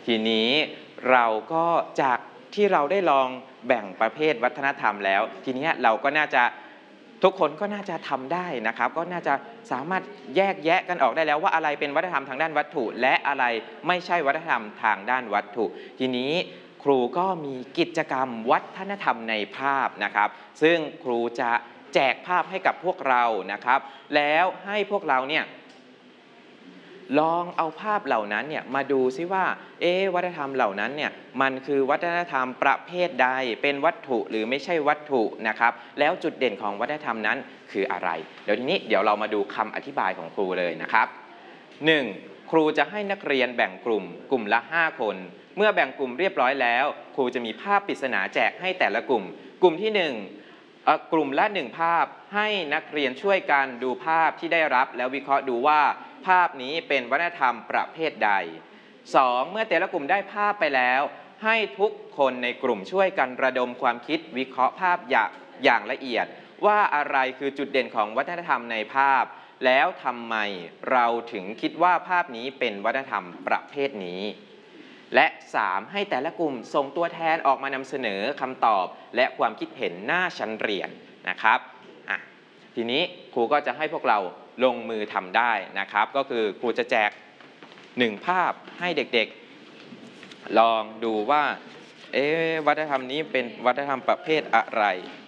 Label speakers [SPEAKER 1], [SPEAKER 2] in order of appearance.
[SPEAKER 1] ทีนี้เราก็จากที่เราได้ลองแบ่งประเภทวัฒนธรรมแล้วทีนี้เราก็น่าจะทุกคนก็น่าจะทำได้นะครับก็น่าจะสามารถแยกแยะกันออกได้แล้วว่าอะไรเป็นวัฒนธรรมทางด้านวัตถุและอะไรไม่ใช่วัฒนธรรมทางด้านวัตถุทีนี้ครูก็มีกิจกรรมวัฒนธรรมในภาพนะครับซึ่งครูจะแจกภาพให้กับพวกเรานะครับแล้วให้พวกเราเนี่ยลองเอาภาพเหล่านั้นเนี่ยมาดูซิว่าวัฒนธรรมเหล่านั้นเนี่ยมันคือวัฒนธรรมประเภทใดเป็นวัตถุหรือไม่ใช่วัตถุนะครับแล้วจุดเด่นของวัฒนธรรมนั้นคืออะไรเดี๋ยวเรามาดูคำอธิบายของครูเลยนะครับ 1. ครูจะให้นักเรียนแบ่งกลุ่มละ5คนเมื่อแบ่งกลุ่มเรียบร้อยแล้วครูจะมีภาพปริศนาแจกให้แต่ละกลุ่มที่1กลุ่มละ1ภาพให้นักเรียนช่วยกันดูภาพที่ได้รับแล้ววิเคราะห์ดูว่าภาพนี้เป็นวัฒนธรรมประเภทใด 2. เมื่อแต่ละกลุ่มได้ภาพไปแล้วให้ทุกคนในกลุ่มช่วยกันระดมความคิดวิเคราะห์ภาพอย่างละเอียดว่าอะไรคือจุดเด่นของวัฒนธรรมในภาพแล้วทำไมเราถึงคิดว่าภาพนี้เป็นวัฒนธรรมประเภทนี้และ 3. ให้แต่ละกลุ่มส่งตัวแทนออกมานำเสนอคำตอบและความคิดเห็นหน้าชั้นเรียนนะครับทีนี้ครูก็จะให้พวกเราลงมือทำได้นะครับก็คือครูจะแจก1ภาพให้เด็กๆลองดูว่าวัฒนธรรมนี้เป็นวัฒนธรรมประเภทอะไร